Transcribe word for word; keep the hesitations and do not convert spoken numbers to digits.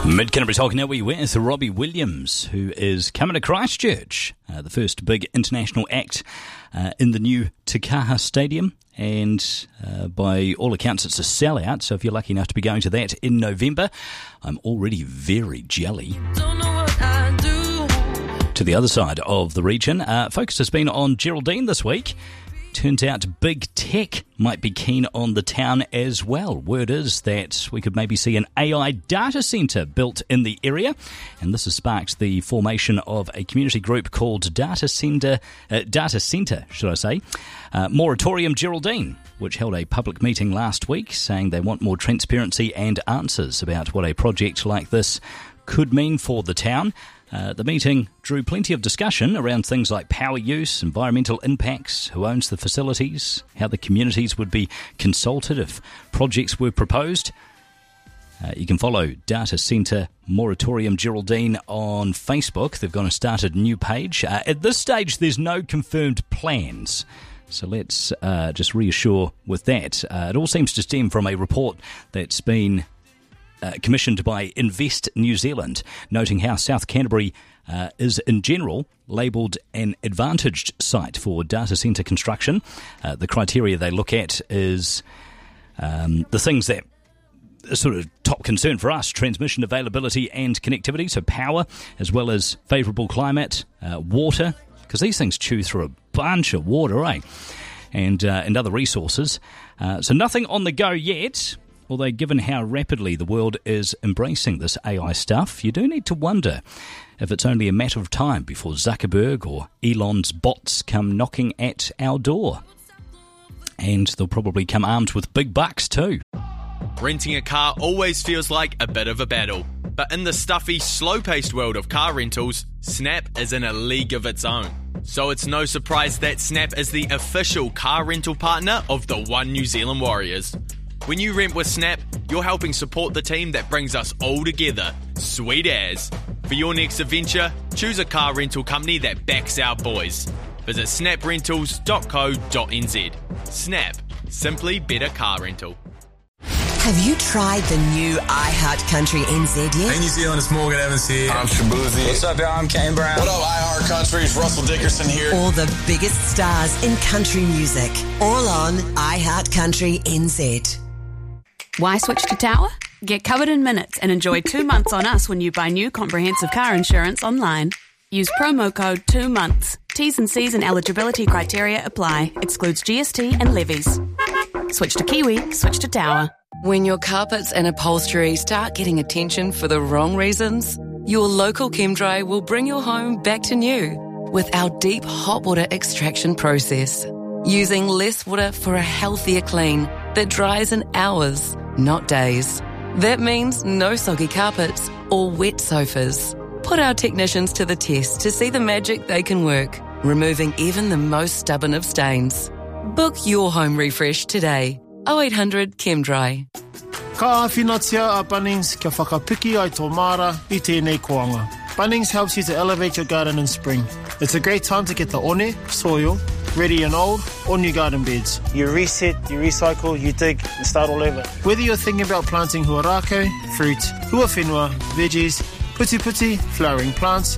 Mid-Canterbury Talking Now we're with Robbie Williams, who is coming to Christchurch, uh, the first big international act uh, in the new Te Kaha Stadium, and uh, by all accounts it's a sellout, so if you're lucky enough to be going to that in November, I'm already very jelly. Don't know what I do. To the other side of the region, uh, focus has been on Geraldine this week. Turns out big tech might be keen on the town as well. Word is that we could maybe see an A I data centre built in the area, and this has sparked the formation of a community group called Data Centre, uh, Data Centre, should I say, uh, Moratorium Geraldine, which held a public meeting last week saying they want more transparency and answers about what a project like this could mean for the town. Uh, the meeting drew plenty of discussion around things like power use, environmental impacts, who owns the facilities, how the communities would be consulted if projects were proposed. Uh, you can follow Data Centre Moratorium Geraldine on Facebook. They've gone and started a new page. Uh, at this stage, there's no confirmed plans. So let's uh, just reassure with that. Uh, it all seems to stem from a report that's been Uh, commissioned by Invest New Zealand, noting how South Canterbury uh, is in general labelled an advantaged site for data centre construction. Uh, the criteria they look at is um, the things that are sort of top concern for us: transmission availability and connectivity, so power, as well as favourable climate, uh, water, because these things chew through a bunch of water, eh? And, uh, and other resources. Uh, so nothing on the go yet. Although given how rapidly the world is embracing this A I stuff, you do need to wonder if it's only a matter of time before Zuckerberg or Elon's bots come knocking at our door. And they'll probably come armed with big bucks too. Renting a car always feels like a bit of a battle. But in the stuffy, slow-paced world of car rentals, Snap is in a league of its own. So it's no surprise that Snap is the official car rental partner of the One New Zealand Warriors. When you rent with Snap, you're helping support the team that brings us all together. Sweet as. For your next adventure, choose a car rental company that backs our boys. Visit snap rentals dot co dot n z. Snap. Simply better car rental. Have you tried the new iHeartCountry N Z yet? Hey New Zealand, it's Morgan Evans here. I'm Shabuzi. What's up, y'all? I'm Kane Brown. What up, iHeartCountry? It's Russell Dickerson here. All the biggest stars in country music. All on iHeartCountry N Z. Why switch to Tower? Get covered in minutes and enjoy two months on us when you buy new comprehensive car insurance online. Use promo code two months. T's and C's and eligibility criteria apply. Excludes G S T and levies. Switch to Kiwi, switch to Tower. When your carpets and upholstery start getting attention for the wrong reasons, your local ChemDry will bring your home back to new with our deep hot water extraction process. Using less water for a healthier clean that dries in hours, not days. That means no soggy carpets or wet sofas. Put our technicians to the test to see the magic they can work, removing even the most stubborn of stains. Book your home refresh today. oh eight hundred ChemDry. Ka awhinatia a Bunnings kia whakapiki ai tō mara I tēnei koanga. Bunnings helps you to elevate your garden in spring. It's a great time to get the one, soil, ready in old or new garden beds. You reset, you recycle, you dig, and start all over. Whether you're thinking about planting huarake, fruit, huawhenua, veggies, puti puti, flowering plants,